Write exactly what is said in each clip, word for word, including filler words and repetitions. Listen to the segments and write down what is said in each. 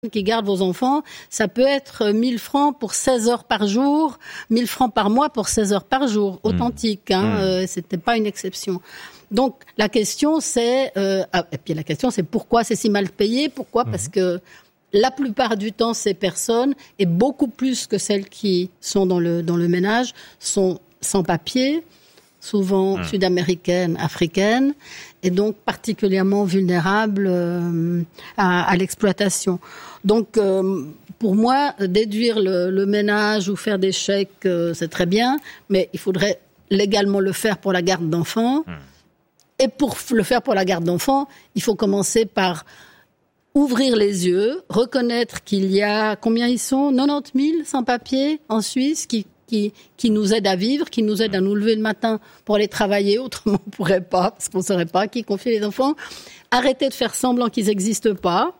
qui garde vos enfants, ça peut être mille francs pour seize heures par jour, mille francs par mois pour seize heures par jour, authentique, hein, mmh. euh, c'était pas une exception. Donc la question c'est, euh, ah, et puis la question c'est pourquoi c'est si mal payé, pourquoi mmh. Parce que la plupart du temps ces personnes, et beaucoup plus que celles qui sont dans le, dans le ménage, sont sans papier, souvent mmh. sud-américaines, africaines, et donc particulièrement vulnérables euh, à, à l'exploitation. Donc, euh, pour moi, déduire le, le ménage ou faire des chèques, euh, c'est très bien, mais il faudrait légalement le faire pour la garde d'enfants. Mmh. Et pour le faire pour la garde d'enfants, il faut commencer par ouvrir les yeux, reconnaître qu'il y a, combien ils sont, quatre-vingt-dix mille sans-papiers en Suisse qui Qui, qui nous aide à vivre, qui nous aide à nous lever le matin pour aller travailler, autrement on ne pourrait pas, parce qu'on ne saurait pas à qui confier les enfants. Arrêter de faire semblant qu'ils n'existent pas.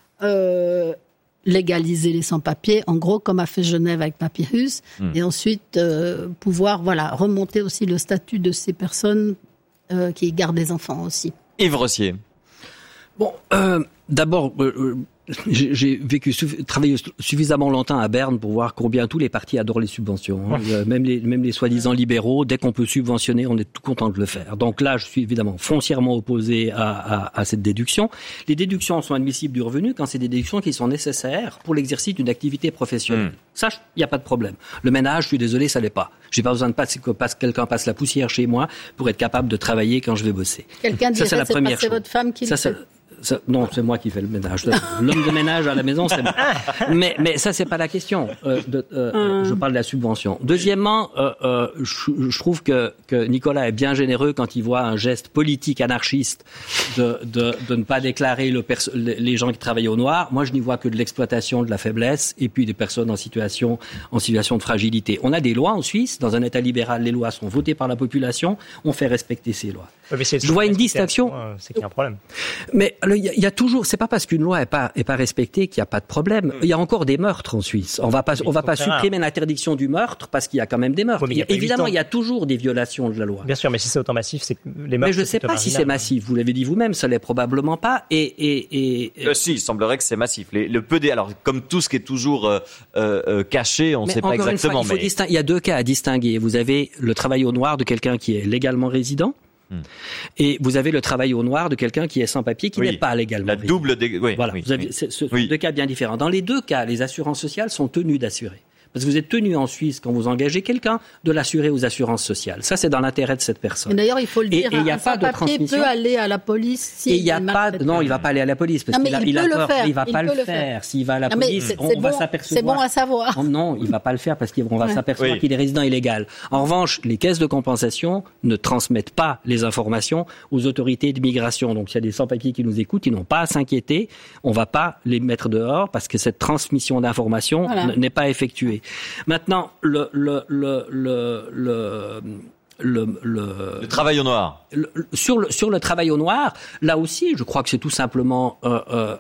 Euh, légaliser les sans-papiers, en gros, comme a fait Genève avec Papyrus, mmh. et ensuite euh, pouvoir voilà, remonter aussi le statut de ces personnes euh, qui gardent des enfants aussi. Yves Rossier. Bon, euh, d'abord... Euh, J'ai, j'ai vécu, travaillé suffisamment longtemps à Berne pour voir combien tous les partis adorent les subventions. Hein. Euh, même les, même les soi-disant libéraux, dès qu'on peut subventionner, on est tout content de le faire. Donc là, je suis évidemment foncièrement opposé à, à, à cette déduction. Les déductions sont admissibles du revenu quand c'est des déductions qui sont nécessaires pour l'exercice d'une activité professionnelle. Mmh. Ça, il n'y a pas de problème. Le ménage, je suis désolé, ça l'est pas. J'ai pas besoin de passer, que passe, quelqu'un passe la poussière chez moi pour être capable de travailler quand je vais bosser. Quelqu'un dirait, ça, c'est la c'est première pas, c'est chose. Votre femme qui ça, le fait. Ça, non, c'est moi qui fais le ménage. L'homme de ménage à la maison, c'est moi. Mais, mais ça, c'est pas la question. Euh, de, euh, hum. Je parle de la subvention. Deuxièmement, euh, euh, je, je trouve que, que Nicolas est bien généreux quand il voit un geste politique anarchiste de, de, de ne pas déclarer le perso- les gens qui travaillent au noir. Moi, je n'y vois que de l'exploitation, de la faiblesse, et puis des personnes en situation, en situation de fragilité. On a des lois en Suisse. Dans un État libéral, les lois sont votées par la population. On fait respecter ces lois. Oui, je vois une distinction. C'est qu'il y a un problème. Mais il y, y a toujours, c'est pas parce qu'une loi est pas est pas respectée qu'il y a pas de problème. Il y a encore des meurtres en Suisse. On va pas on va pas supprimer l'interdiction du meurtre parce qu'il y a quand même des meurtres. Oui, il y a, évidemment, il y a toujours des violations de la loi. Bien sûr, mais si c'est autant massif, c'est que les meurtres. Mais je sais pas si c'est massif. Vous l'avez dit vous-même, ça l'est probablement pas. Et et et. Euh, si, il semblerait que c'est massif. Les, le peu des, alors comme tout ce qui est toujours euh, euh, caché, on ne sait pas exactement. Fois, il, faut mais... disting... il y a deux cas à distinguer. Vous avez le travail au noir de quelqu'un qui est légalement résident. Hmm. Et vous avez le travail au noir de quelqu'un qui est sans papier, qui oui, n'est pas légalement la résident. double dé... oui, voilà, oui, vous avez oui. ce sont oui. deux cas bien différents. Dans les deux cas, les assurances sociales sont tenues d'assurer. Parce que vous êtes tenu en Suisse, quand vous engagez quelqu'un, de l'assurer aux assurances sociales. Ça, c'est dans l'intérêt de cette personne. Et d'ailleurs, il faut le dire, et, et un sans-papier peut aller à la police. Si et il y a pas, non, il va pas aller à la police parce non, qu'il a, il, il a peur. Le il va il pas le faire. faire. S'il va à la non, police, c'est, on, c'est on bon, va s'apercevoir. C'est bon à savoir. Oh, non, il va pas le faire parce qu'on va ouais. s'apercevoir oui. qu'il est résident illégal. En revanche, les caisses de compensation ne transmettent pas les informations aux autorités d'immigration. Donc, il y a des sans-papiers qui nous écoutent, ils n'ont pas à s'inquiéter. On va pas les mettre dehors parce que cette transmission d'informations voilà. n- n'est pas effectuée. Maintenant, le, le Le, le, le, le, le, le travail au noir. Le, sur, le, sur le travail au noir, là aussi, je crois que c'est tout simplement, euh, euh,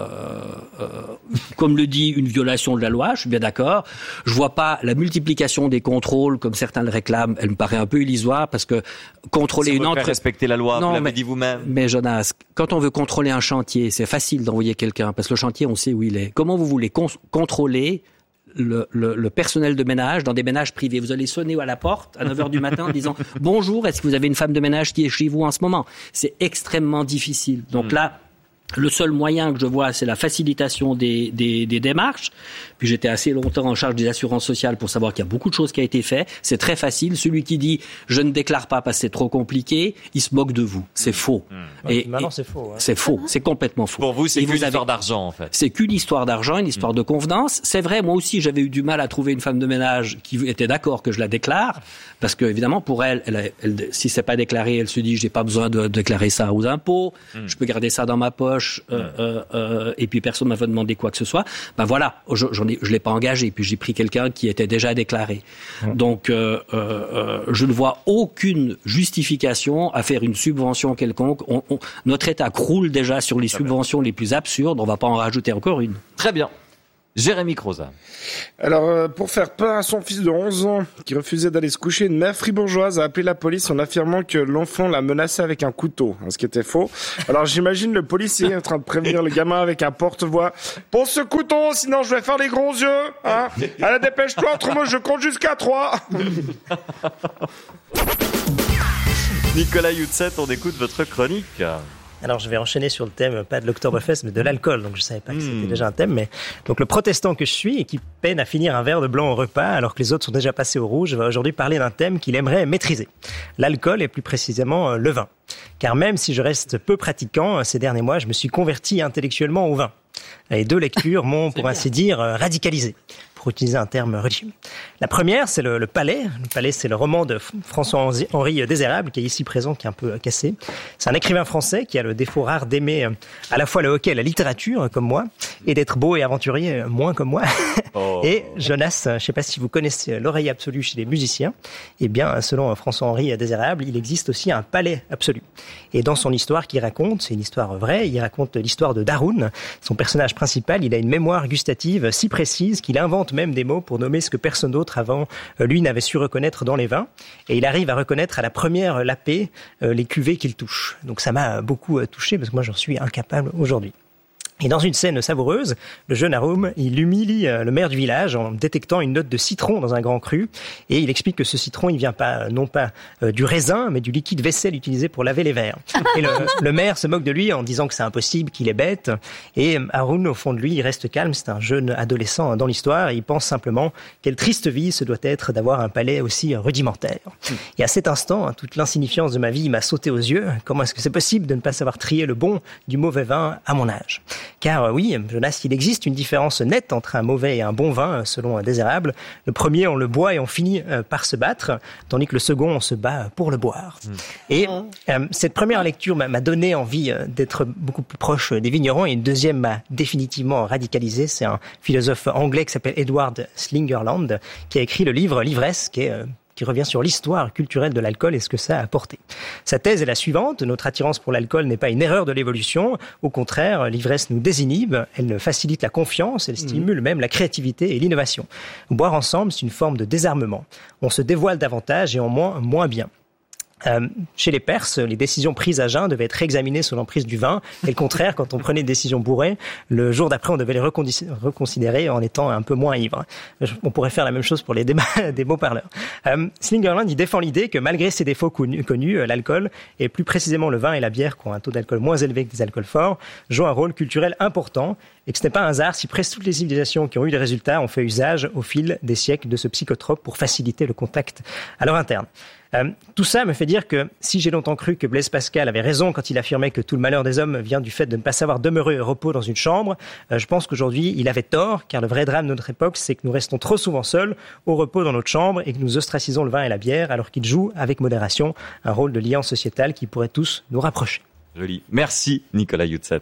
euh, comme le dit, une violation de la loi, je suis bien d'accord. Je vois pas la multiplication des contrôles, comme certains le réclament, elle me paraît un peu illusoire, parce que contrôler une entreprise... respecter la loi, non, vous l'avez mais, dit vous-même. Mais Jonas, quand on veut contrôler un chantier, c'est facile d'envoyer quelqu'un, parce que le chantier, on sait où il est. Comment vous voulez con- contrôler Le, le, le personnel de ménage dans des ménages privés? Vous allez sonner à la porte à neuf heures du matin en disant « Bonjour, est-ce que vous avez une femme de ménage qui est chez vous en ce moment ?» C'est extrêmement difficile. Donc mmh. là, le seul moyen que je vois, c'est la facilitation des, des, des démarches. Puis j'étais assez longtemps en charge des assurances sociales pour savoir qu'il y a beaucoup de choses qui ont été faites. C'est très facile. Celui qui dit « je ne déclare pas parce que c'est trop compliqué », il se moque de vous. C'est faux. Mmh. Et, Maintenant, et c'est faux. Hein. C'est faux. C'est complètement faux. Pour vous, c'est et qu'une vous histoire avez... d'argent, en fait. C'est qu'une histoire d'argent, une histoire mmh. de convenance. C'est vrai, moi aussi, j'avais eu du mal à trouver une femme de ménage qui était d'accord que je la déclare. Parce que, évidemment, pour elle, elle, elle elle, si c'est pas déclaré, elle se dit « j'ai pas besoin de déclarer ça aux impôts. Mmh. Je peux garder ça dans ma poche. Mmh. » euh, Euh, et puis personne ne m'a demandé quoi que ce soit. Ben voilà, je, j'en ai, je l'ai pas engagé. Puis j'ai pris quelqu'un qui était déjà déclaré. Mmh. Donc euh, euh, je ne vois aucune justification à faire une subvention quelconque. On, on, notre État croule déjà sur les Très subventions bien. les plus absurdes. On ne va pas en rajouter encore une. Très bien. Jérémy Croza. Alors, euh, pour faire peur à son fils de onze ans, qui refusait d'aller se coucher, une mère fribourgeoise a appelé la police en affirmant que l'enfant l'a menacé avec un couteau, ce qui était faux. Alors, j'imagine le policier en train de prévenir le gamin avec un porte-voix. « Pose ce couteau, sinon je vais faire les gros yeux, hein. Allez, dépêche-toi, autrement je compte jusqu'à trois. » Nicolas Youtset, on écoute votre chronique. Alors, je vais enchaîner sur le thème, pas de l'Oktoberfest, mais de l'alcool. Donc, je savais pas que c'était mmh. déjà un thème. Mais donc, le protestant que je suis et qui peine à finir un verre de blanc au repas, alors que les autres sont déjà passés au rouge, va aujourd'hui parler d'un thème qu'il aimerait maîtriser. L'alcool et plus précisément le vin. Car même si je reste peu pratiquant, ces derniers mois, je me suis converti intellectuellement au vin. Les deux lectures m'ont, pour ainsi dire, radicalisé, pour utiliser un terme religieux. La première, c'est le, le Palais. Le Palais, c'est le roman de François-Henri Désérable, qui est ici présent, qui est un peu cassé. C'est un écrivain français qui a le défaut rare d'aimer à la fois le hockey et la littérature, comme moi, et d'être beau et aventurier, moins comme moi. Oh. Et Jonas, je ne sais pas si vous connaissez l'oreille absolue chez les musiciens, eh bien, selon François-Henri Désérable, il existe aussi un palais absolu. Et dans son histoire qu'il raconte, c'est une histoire vraie, il raconte l'histoire de Darun, son personnage principal. Il a une mémoire gustative si précise qu'il invente même des mots pour nommer ce que personne d'autre avant lui n'avait su reconnaître dans les vins. Et il arrive à reconnaître à la première lapée les cuvées qu'il touche. Donc ça m'a beaucoup touché parce que moi j'en suis incapable aujourd'hui. Et dans une scène savoureuse, le jeune Arum, il humilie le maire du village en détectant une note de citron dans un grand cru. Et il explique que ce citron, il vient pas, non pas euh, du raisin, mais du liquide vaisselle utilisé pour laver les verres. Et le, le maire se moque de lui en disant que c'est impossible, qu'il est bête. Et Arum, au fond de lui, il reste calme. C'est un jeune adolescent dans l'histoire. Et il pense simplement quelle triste vie ce doit être d'avoir un palais aussi rudimentaire. Et à cet instant, toute l'insignifiance de ma vie m'a sauté aux yeux. Comment est-ce que c'est possible de ne pas savoir trier le bon du mauvais vin à mon âge ? Car oui, Jonas, il existe une différence nette entre un mauvais et un bon vin, selon Désérable. Le premier, on le boit et on finit par se battre, tandis que le second, on se bat pour le boire. Mmh. Et euh, cette première lecture m'a, m'a donné envie d'être beaucoup plus proche des vignerons, et une deuxième m'a définitivement radicalisé. C'est un philosophe anglais qui s'appelle Edward Slingerland, qui a écrit le livre « L'ivresse », qui est... Euh, qui revient sur l'histoire culturelle de l'alcool et ce que ça a apporté. Sa thèse est la suivante: notre attirance pour l'alcool n'est pas une erreur de l'évolution. Au contraire, l'ivresse nous désinhibe, elle facilite la confiance, elle stimule même la créativité et l'innovation. Boire ensemble, c'est une forme de désarmement. On se dévoile davantage et en moins, moins bien. Euh, chez les Perses, les décisions prises à jeun devaient être réexaminées sous l'emprise du vin. Et le contraire, quand on prenait des décisions bourrées, le jour d'après, on devait les reconsidérer en étant un peu moins ivre. On pourrait faire la même chose pour les débats des beaux-parleurs. Euh, Slingerland, il défend l'idée que malgré ses défauts connus, connus, l'alcool, et plus précisément le vin et la bière, qui ont un taux d'alcool moins élevé que des alcools forts, jouent un rôle culturel important, et que ce n'est pas un hasard si presque toutes les civilisations qui ont eu des résultats ont fait usage au fil des siècles de ce psychotrope pour faciliter le contact à leur interne. Euh, tout ça me fait dire que si j'ai longtemps cru que Blaise Pascal avait raison quand il affirmait que tout le malheur des hommes vient du fait de ne pas savoir demeurer au repos dans une chambre, euh, je pense qu'aujourd'hui il avait tort, car le vrai drame de notre époque, c'est que nous restons trop souvent seuls au repos dans notre chambre et que nous ostracisons le vin et la bière alors qu'ils jouent avec modération un rôle de lien sociétal qui pourrait tous nous rapprocher. Joli. Merci Nicolas Youtset.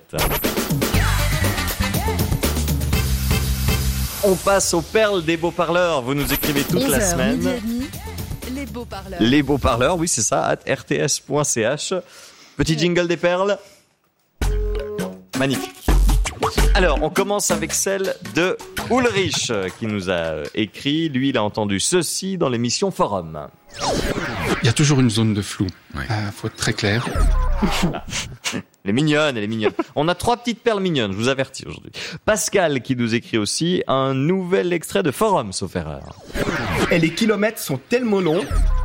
On passe aux perles des beaux-parleurs. Vous nous écrivez toute la semaine. Les beaux-parleurs. Les beaux-parleurs, oui, c'est ça, at r t s point c h. Petit jingle des perles. Magnifique. Alors, on commence avec celle de Ulrich, qui nous a écrit. Lui, il a entendu ceci dans l'émission Forum. Il y a toujours une zone de flou. Il ouais. euh, faut être très clair. Ah. Elle est mignonne, elle est mignonne. On a trois petites perles mignonnes, je vous avertis aujourd'hui. Pascal qui nous écrit aussi un nouvel extrait de Forum, sauf erreur. Et les kilomètres sont tellement longs.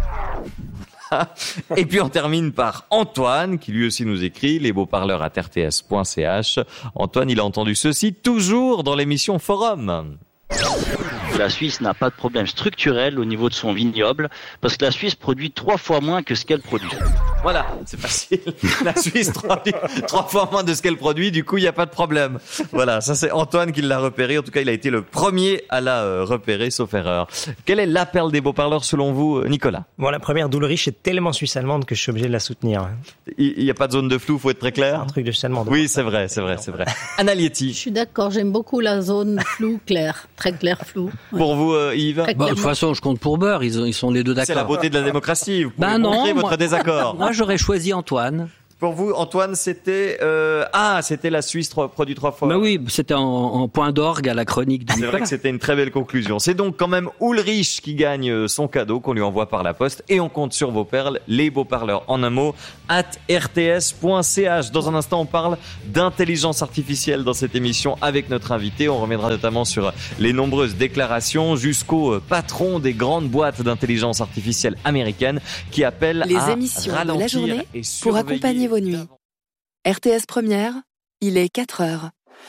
Et puis on termine par Antoine qui lui aussi nous écrit les beaux-parleurs à r t s point c h. Antoine, il a entendu ceci toujours dans l'émission Forum. La Suisse n'a pas de problème structurel au niveau de son vignoble parce que la Suisse produit trois fois moins que ce qu'elle produit. Voilà, c'est facile. La Suisse produit trois fois moins de ce qu'elle produit, du coup, il n'y a pas de problème. Voilà, ça c'est Antoine qui l'a repéré. En tout cas, il a été le premier à la euh, repérer, sauf erreur. Quelle est la perle des beaux-parleurs selon vous, Nicolas ? Bon, la première d'Ulrich est tellement suisse-allemande que je suis obligé de la soutenir. Il n'y a pas de zone de flou, faut être très clair. Un truc de suisse-allemande. Oui, c'est vrai, c'est vrai, c'est vrai. Anna Lietti. Je suis d'accord, j'aime beaucoup la zone flou, clair, très clair, flou. Ouais. Pour vous, euh, Yves ? Bah, de toute façon, je compte pour beurre, ils, ils sont les deux d'accord. C'est la beauté de la démocratie, vous pouvez bah non, montrer moi, votre désaccord. Moi, j'aurais choisi Antoine. Pour vous, Antoine, c'était euh, ah, c'était la Suisse trois, produit trois fois. Bah oui, c'était en, en point d'orgue à la chronique du. C'est vrai que c'était une très belle conclusion. C'est donc quand même Ulrich qui gagne son cadeau qu'on lui envoie par la poste et on compte sur vos perles, les beaux parleurs en un mot at r t s point c h. Dans un instant, on parle d'intelligence artificielle dans cette émission avec notre invité. On reviendra notamment sur les nombreuses déclarations jusqu'au patron des grandes boîtes d'intelligence artificielle américaines qui appellent les à émissions ralentir de la journée et pour accompagner vos nuits. R T S Première, il est quatre heures.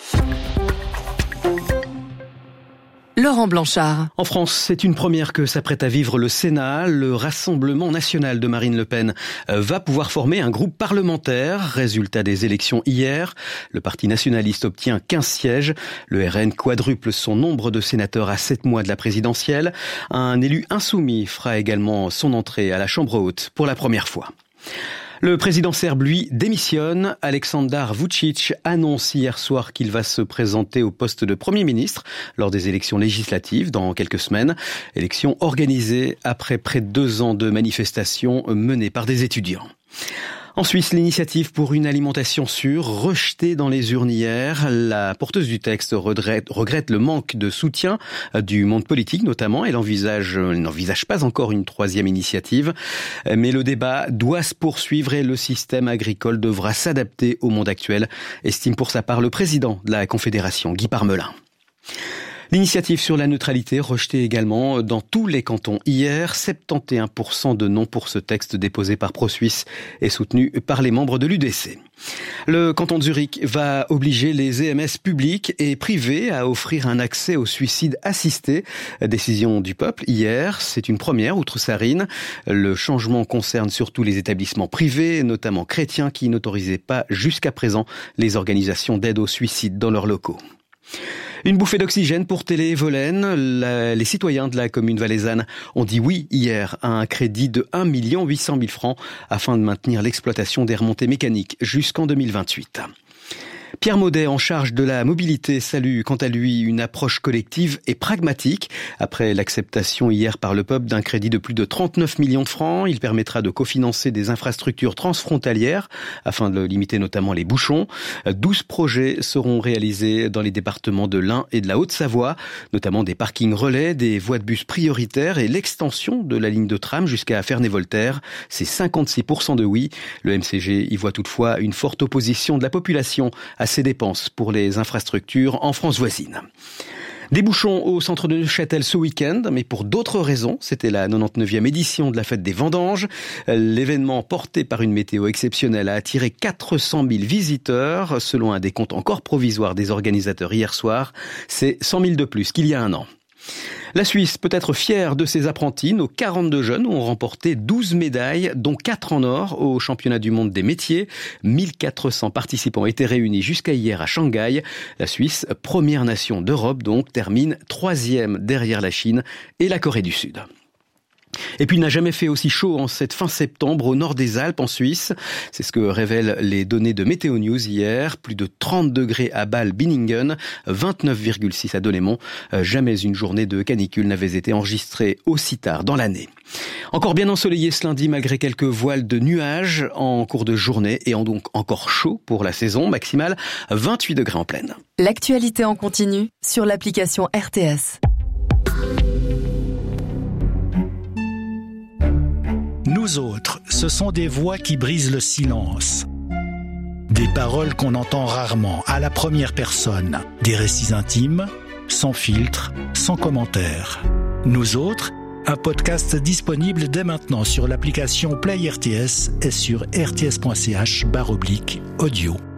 Laurent Blanchard. En France, c'est une première que s'apprête à vivre le Sénat. Le Rassemblement national de Marine Le Pen va pouvoir former un groupe parlementaire. Résultat des élections hier, le parti nationaliste obtient quinze sièges. Le R N quadruple son nombre de sénateurs à sept mois de la présidentielle. Un élu insoumis fera également son entrée à la Chambre haute pour la première fois. Le président serbe, lui, démissionne. Aleksandar Vučić annonce hier soir qu'il va se présenter au poste de Premier ministre lors des élections législatives dans quelques semaines. Élections organisées après près de deux ans de manifestations menées par des étudiants. En Suisse, l'initiative pour une alimentation sûre rejetée dans les urnes hier. La porteuse du texte regrette, regrette le manque de soutien du monde politique notamment. Elle envisage, elle n'envisage pas encore une troisième initiative. Mais le débat doit se poursuivre et le système agricole devra s'adapter au monde actuel, estime pour sa part le président de la Confédération, Guy Parmelin. L'initiative sur la neutralité rejetée également dans tous les cantons hier. soixante et onze pour cent de non pour ce texte déposé par ProSuisse et soutenu par les membres de l'U D C. Le canton de Zurich va obliger les E M S publics et privés à offrir un accès au suicide assisté. Décision du peuple hier. C'est une première outre-Sarine. Le changement concerne surtout les établissements privés, notamment chrétiens, qui n'autorisaient pas jusqu'à présent les organisations d'aide au suicide dans leurs locaux. Une bouffée d'oxygène pour Télé-Volène. La, les citoyens de la commune valaisanne ont dit oui hier à un crédit de un million huit cent mille francs afin de maintenir l'exploitation des remontées mécaniques jusqu'en deux mille vingt-huit. Pierre Maudet, en charge de la mobilité, salue quant à lui une approche collective et pragmatique. Après l'acceptation hier par le peuple d'un crédit de plus de trente-neuf millions de francs, il permettra de cofinancer des infrastructures transfrontalières afin de limiter notamment les bouchons. douze projets seront réalisés dans les départements de l'Ain et de la Haute-Savoie, notamment des parkings relais, des voies de bus prioritaires et l'extension de la ligne de tram jusqu'à Ferney-Voltaire. C'est cinquante-six pour cent de oui. Le M C G y voit toutefois une forte opposition de la population à ces dépenses pour les infrastructures en France voisine. Des bouchons au centre de Neuchâtel ce week-end, mais pour d'autres raisons. C'était la quatre-vingt-dix-neuvième édition de la fête des vendanges. L'événement, porté par une météo exceptionnelle, a attiré quatre cent mille visiteurs. Selon un décompte encore provisoire des organisateurs hier soir, c'est cent mille de plus qu'il y a un an. La Suisse peut être fière de ses apprentis. Nos quarante-deux jeunes ont remporté douze médailles, dont quatre en or au championnat du monde des métiers. mille quatre cents participants étaient réunis jusqu'à hier à Shanghai. La Suisse, première nation d'Europe donc, termine troisième derrière la Chine et la Corée du Sud. Et puis il n'a jamais fait aussi chaud en cette fin septembre au nord des Alpes en Suisse. C'est ce que révèlent les données de Météo News hier. Plus de trente degrés à Bâle-Binningen, vingt-neuf virgule six à Delémont. Jamais une journée de canicule n'avait été enregistrée aussi tard dans l'année. Encore bien ensoleillé ce lundi malgré quelques voiles de nuages en cours de journée et en donc encore chaud pour la saison maximale, vingt-huit degrés en pleine. L'actualité en continu sur l'application R T S. Nous autres, ce sont des voix qui brisent le silence. Des paroles qu'on entend rarement, à la première personne. Des récits intimes, sans filtre, sans commentaire. Nous autres, un podcast disponible dès maintenant sur l'application Play R T S et sur r t s point c h barre oblique audio.